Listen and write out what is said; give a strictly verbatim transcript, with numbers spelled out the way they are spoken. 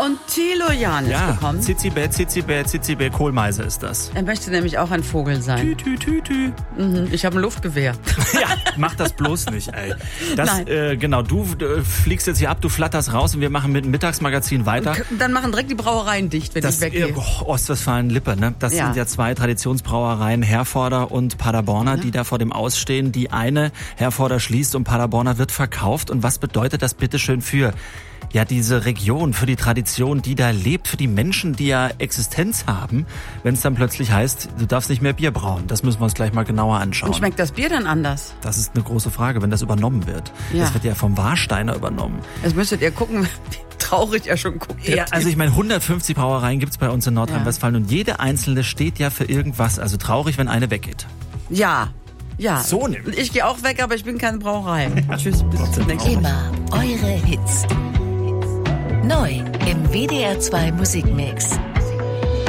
und Thilo Jahn Ja, ist gekommen. Zizibä, Zizibä, Zizibä, Kohlmeise ist das. Er möchte nämlich auch ein Vogel sein. Tü, tü, tü, tü. Mhm, ich habe ein Luftgewehr. Ja, mach das bloß nicht, ey. Das, Nein. äh, genau, du äh, fliegst jetzt hier ab, du flatterst raus und wir machen mit dem Mittagsmagazin weiter. Dann machen direkt die Brauereien dicht, wenn Das ich weggehe. oh, Ostwestfalen-Lippe, ne? Das Ja. sind ja zwei Traditionsbrauereien, Herforder und Paderborner, die da vor dem Ausstehen. Die eine, Herforder, schließt und Paderborner wird verkauft. Und was bedeutet das bitteschön für ja diese Region, für die Tradition, die da lebt, für die Menschen, die ja Existenz haben, wenn es dann plötzlich heißt, du darfst nicht mehr Bier brauen? Das müssen wir uns gleich mal genauer anschauen. Und schmeckt das Bier dann anders? Das ist eine große Frage, wenn das übernommen wird. Ja. Das wird ja vom Warsteiner übernommen. Jetzt müsstet ihr gucken, wie traurig er schon guckt. Ja, also ich meine, hundertfünfzig Brauereien gibt's bei uns in Nordrhein-Westfalen und jede einzelne steht ja für irgendwas. Also traurig, wenn eine weggeht. Ja, ja. So nämlich. Und ich gehe auch weg, aber ich bin keine Brauerei. Tschüss, bis zum nächsten Mal. Immer eure Hits. Neu im W D R zwei Musikmix.